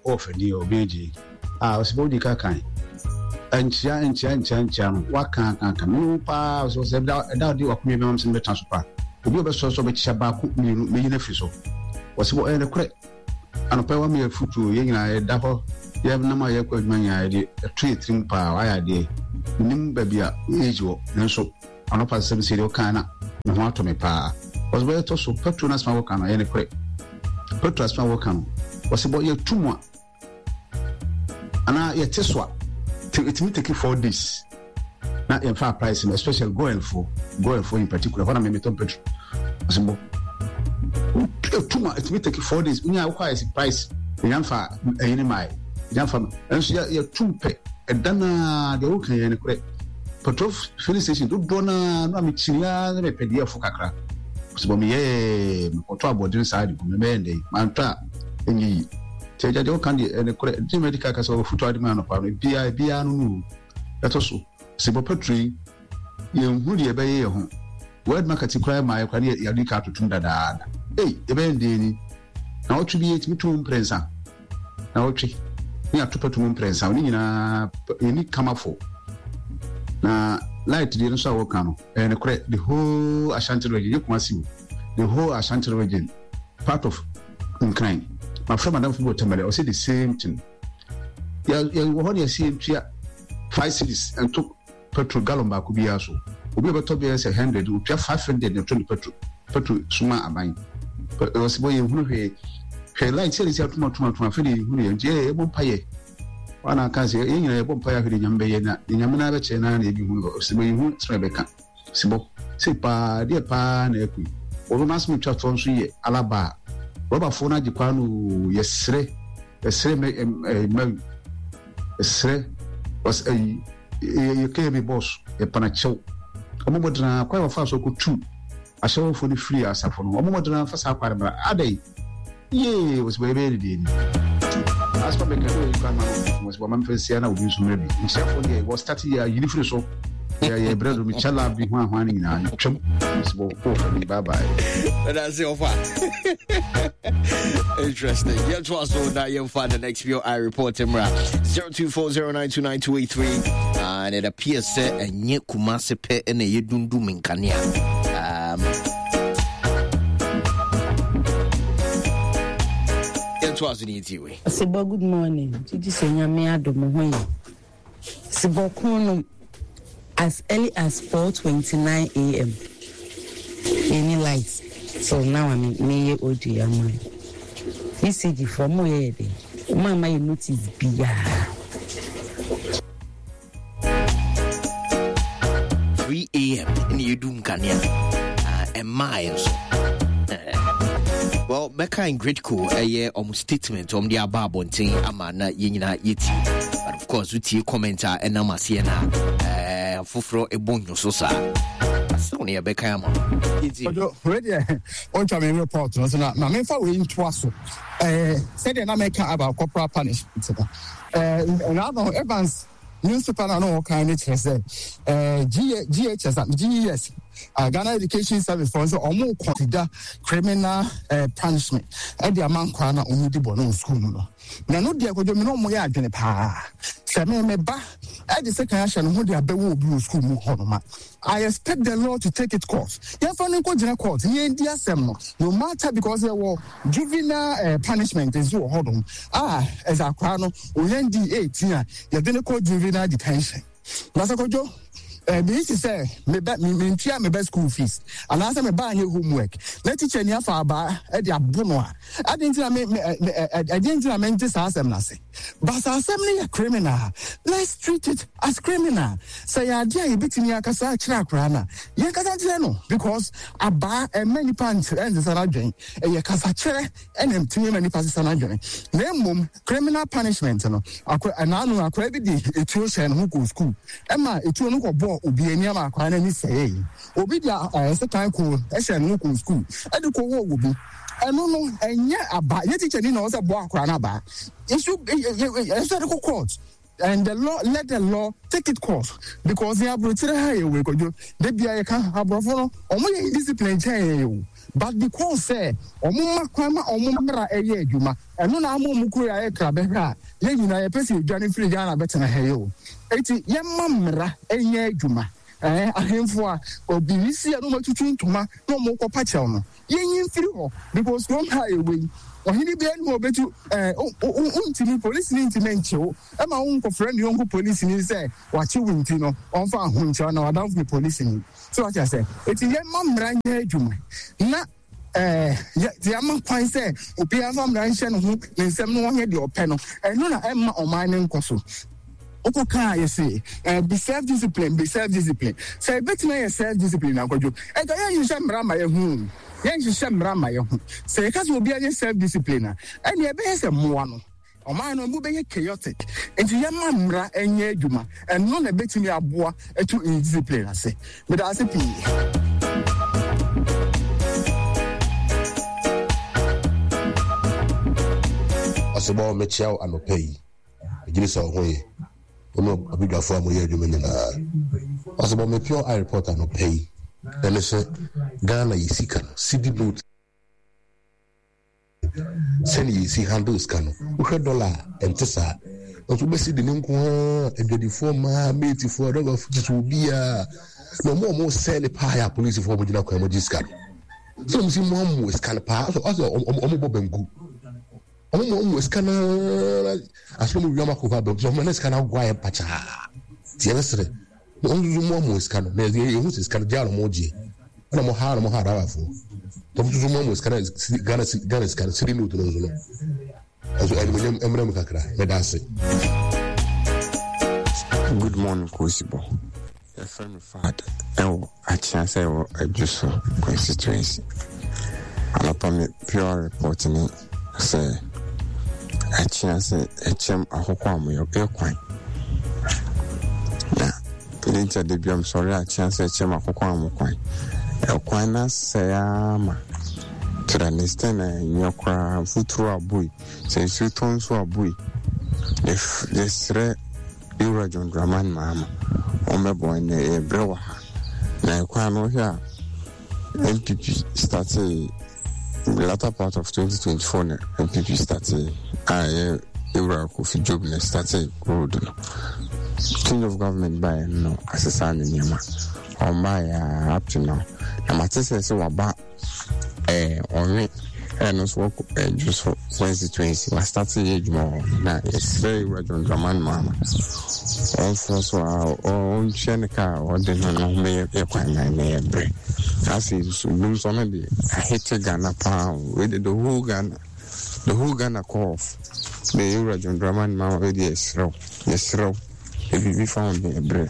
off and you obey. I was body kakan. And Chan, what can't no pass was about the opinions in the transfer. The Bible source of a Shabaku, me in a fizzle. Was what in a crack. And a power me a foot to young I double. You have no more equipment idea, a 3 power idea. Nim baby, usual, and so on a pass 7 city kana, no more to me pa. Was well to so Petronas my work on any crack. Petras my work on was about your 2 more. And I yet teswa. It may take you 4 days. Not in fair pricing, especially going for in particular. What I mean, temperature. It may take you 4 days. We are quite a price. The young far, any my young farm, and so you're 2 pay. And then the okay and a correct. But of filling station, do dona, no, Michia, the pedia for Cacra. So, me, or trouble inside, Monday, Manta, and ye. Tell you candy and a correct medical case of foot man of our piano. That also, Sibo Petri, you would be a bay home. Word market cry my career, Yadika to Tunda. Hey, the band dini. Now to be 8 me to impresa. Now, we are to put to impresa. We need come up for. Now, light didn't show Okano and a correct the whole Ashanti region. You must see the whole Ashanti region, part of Ukraine. My friend Madame Fubotamale also the same thing. You see 5 cities and took petrol gallon back. Could be also. We were told us 100, we have 500 and 20 petrol suma amine. But it was boy who her light says you have to feeling who and Jay won't pay. One I can say, you won't pay for the Yambayana, the Yamana Chena, and you Rebecca. Sibo, say pa, dear pa, Nequi. Over mass me chat on Sri Alaba. Robert Fona di Panu, yesre was a KB boss, a panacho. A moment quite a fast or good too. I saw for the free as a phone. A moment for Sapara, a day. Yea, was very dead. As for the Catholic was woman for Siena, would use maybe. Himself was starting a uniform so. Yeah, brother, Michala be one in a chum. Bye bye. That's your fun. Interesting. Yeah, to us, so that you'll find the next video. I report him 0240929283. And it appears that a new Kumasi pe and a Yedundu Minkania. To us in the Sibo, good morning. Did you say Yamia Domoy? Sibo Kono. As early as 4:29 a.m. Any lights. So now I'm in May OD. ECG for more. Mama, you notice Bia. 3 a.m. in Yedum Kanya. A mile. Well, Becca in great cool a year statement on the Ababonting Amana Yina Yeti. But of course, with your commenter and Namasiana. Fufro e bonyo so sa Sony Beckham. Ready on time report no so na me fa we into aso said na make about corporal punishment na no Evans newspaper na no kind it say GES Ghana Education Service for so omo consider criminal punishment e dia man kwa na omu di bono school no na no dia kojo me no mo ya adwene pa se me ba e di second action no dia bewo obi school mu honoma. I expect the law to take its course. Ya fa no ko jina court ye ndi asem no matter because there were juvenile punishment is you hodom as akwa no o ndi 18 a ye de ne ko juvenile detention na sa kojo me say me tia me school fees and answer me buy homework let teacher ni afa ba e de abono a adintina me this asem na say but asem ni criminal, let's treat it as criminal. Say idea e bitini akasa akira akra na ye kasa kire no because aba many pants and the sanadwen e kasa kire enem timi many pants sanadwen na mum criminal punishment no akwa ananu akwa bi di etuo hye no go school e ma etuo no ko bo obi eni ama akwa na ni say obi dia second ko e hye no go school e de ko wo obi eno no enye aba ye teacher ni na o se bo akwa na ba issue the court and the law let the law take its course because they are brutally high we go they be I can have no omo discipline change but because say omuma kwama omumra eye adwuma eno na amomu kura e kra behra ye nyina ye pese dwane free Ghana betena heyo enti ye mamra enye adwuma ahemfo a obirisi anu matutu ntoma no mo kopa chew no ye nyin free ho because don't ha ewe ohini bi enu obetu untimi police ni ntimencho ma unko friend yonko police ni say wachi winti no onfa ahuncha na wadan for police ni so what I say eti ye mamra nya adwuma na ya man kwan say obi afamra nhye no ho nsem no ho de opɛ no eno na emma oman ne nkoso okoka you say be self discipline say betina self discipline akwadwo ega ya nhye mra ma ye hu yen hye mra ma ye hu say ka so obi anya self discipline and e be say moa no oman no bu be chaotic enti ye mamra enye adwuma eno na betimi aboa etu discipline ase me da ase pi asebo mechiao anopei ejirisa ohoye ono abidwafo amoye adwuma nyina asebo me pure I report anopei ene se Ghana yisika no city note send yisi handles kano uhwe dollar entesa otu besi de nko edwedifo ma metifo dogo futu bia no mo send pa ya police for bojina kwa mojiska so msi mo scan pa so omo bobengu omo scan asomo wiama ko ba so mo scan agwa e pacha tiesere mo scan na ye scan jalo moji na mo ha rawa fo to mo scan Ghana scan siri no to no aso aluminium emrem kakra me dase. Good morning, Kosibo. A friend of father, a chance I just constituency. And upon me pure reporting, say, a chance a chem a hokwam your airquine. Now, later the I'm sorry, a chance a chem a hokwam quine. A quina say, to understand your cry, futura boy, since you turn so a boy. If this Ura John Draman Mama, Omebo and a brewer. Now, Quano here, MPP started the latter part of 2024. MPP started Ura Kofi Job started road. Change of government by no assessment in Yama. On my up to now. And my sister said about on and also just for 2020 was starting age more now it's very John Draman Mama also so our own Chenica or the no may a break as is lose on I hate Ghana pound with the whole Ghana cough the John Draman Mama with yes row if you found me a break.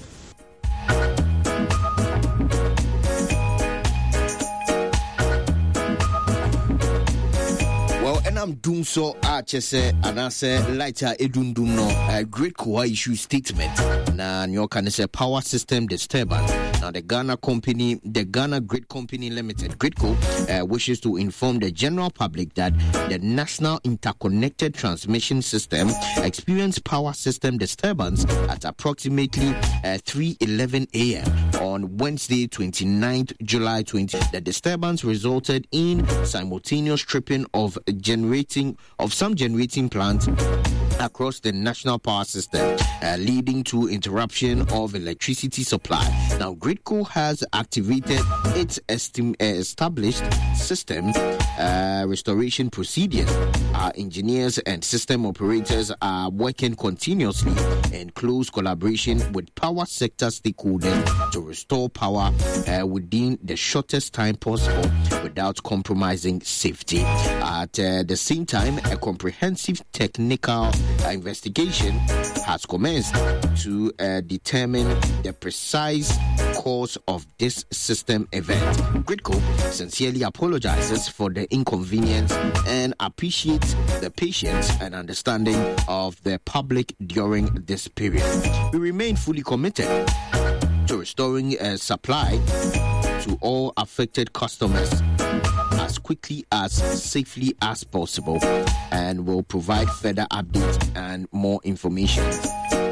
I'm doing so chese anase lighter edundum no great core issue statement na nyoka say power system disturbance. Now the Ghana Grid Company Limited GridCo wishes to inform the general public that the National Interconnected Transmission System experienced power system disturbance at approximately 3:11 a.m. on Wednesday 29th July 20. The disturbance resulted in simultaneous tripping of some generating plants across the national power system, leading to interruption of electricity supply. Now, GridCo has activated its established system restoration procedures. Our engineers and system operators are working continuously in close collaboration with power sector stakeholders to restore power within the shortest time possible without compromising safety. At the same time, a comprehensive technical investigation has commenced to determine the precise cause of this system event. GridCo sincerely apologizes for the inconvenience and appreciates the patience and understanding of the public during this period. We remain fully committed to restoring supply to all affected customers as quickly as safely as possible, and will provide further updates and more information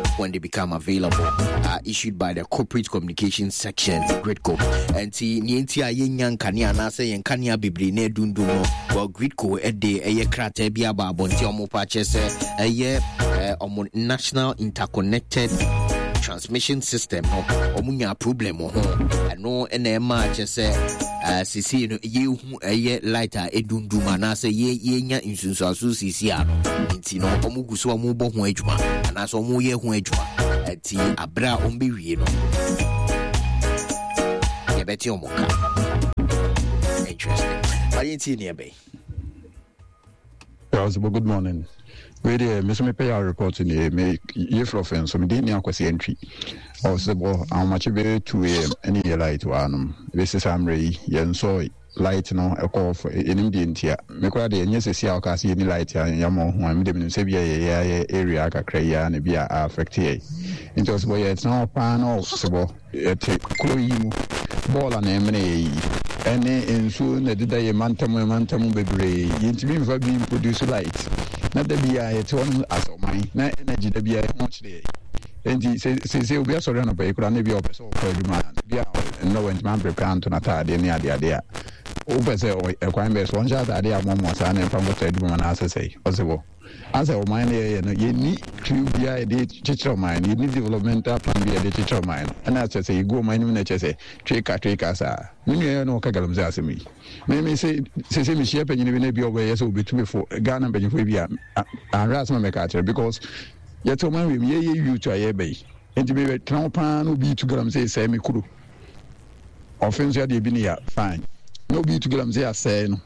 when they become available, issued by the Corporate Communications Section, Gridco. And see, Nienti a yen kania na say yen kania bibli ne dundu no. Well, Gridco ede eye krate bia ba bonti omo pache se eye omo National Interconnected Transmission System no omunya problem ho no ene ma che se sisi no ye hu eye lighter edunduma na se ye nya insunsu asu sisi ano nti no omuguso omu bo ho adwuma na so omu ye ho adwuma ati abra ombe wie no ye beti omuka interesting ayenti ne be. Good morning. We dey me pay our report in the make ye for offense so me dey near kwesi entry also how much be 2 a.m. any light one this is am re yen so light no e call for enim di ntia me kwa dey nye sesi a ka se any light ya mo ho am dem se bia ye area kakra ya na bia affect ye into so ye it's no pan no so e te kloyi mu ball na emne ene ensu na dida ye mantam bebre yintimi mfa bi produce light na da bia ye te won asomai na energy da bia ho chire enti se obi asori na ba ikura na bia opeso ko aduma bia no went man prepare to na ta de ni ade a o pese o ekwan be so nja ade a momo sa na mfa ngota aduma na asese osebo asa o mine ye no ye ni crew bia de chicho mine ye ni developmental plan bia de chicho mine ana asese you go mine na chese treka sa minu ye no ka galam za asemi me say me share penny bi na bia obo ye so obetumi fo Ghana penny fo bia and ras ma me ka chere because ye to man we ye you to aye bay enti be tran pan no bi to galam say me kuru offense ya de bi ni ya fine no bi to galam say no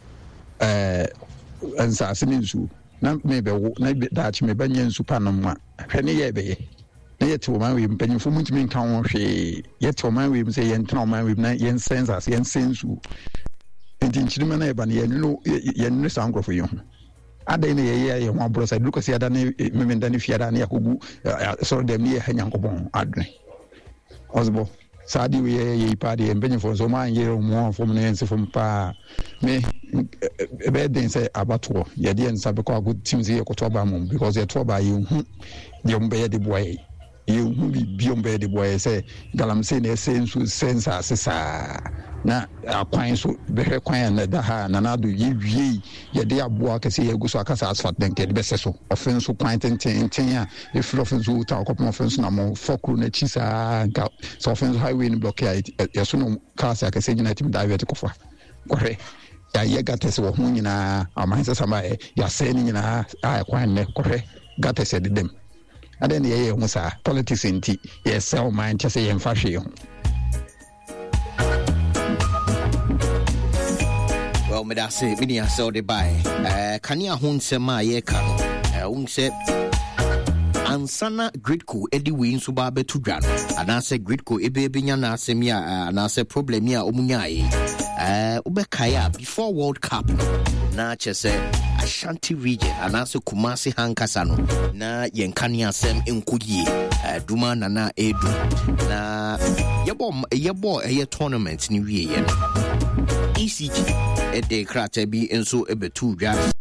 ansa aseninsu na maybe na that me banya nsu panoma hwene ye be ye na ye to man we mpanyimfo mutimi nka ho hwe ye to man we say ye ntena man we na ye sensors ye sensu enti nchirima na ye ba na ye no sankrofo ye ho adai na ye ho abro sai duka si ada na memenda ni fiada na yakogu so dem ni ye hanyankobon adwe ozbo sadi we ye party mpanyimfo so man ye mo fo na yense fo pa me be den say abato ye de nsa be ko good teams ye ko to ba mum because ye to ba ye hu de mbe ye de boy ye hu bi mbe de boy say galam say na sensu sensa sesa na akwan so be hwe kwan na da ha na do ye wie ye de aboa ka say ye guso akasa asfalt den ke de be seso offense kwan ten ya e free offense ta ko offense na mo fokru na chi sa ga so offense highway ni block ya so no cars ya ka say nyina tim divert ko fa kore ya ye gates wo hu nyina amanse sama ya say ni nyina kwan ne kore gates de dem aden ye hu sa politics enti ye sell mind say ye mfa hwe ho. Well, me da say mini asel de buy kania ho nsema ye ka no unse ansana Gridco edi we nso ba betu dwa ana se Gridco ebe nya na asem ya ana se problem ya omunya yi ubekaya before World Cup na chese Ashanti region ana se Kumasi hankasa no na yenkani asem enkuyi duma na edu na yebo tournament ni wie ye ECG ede krata bi enso ebetu dwa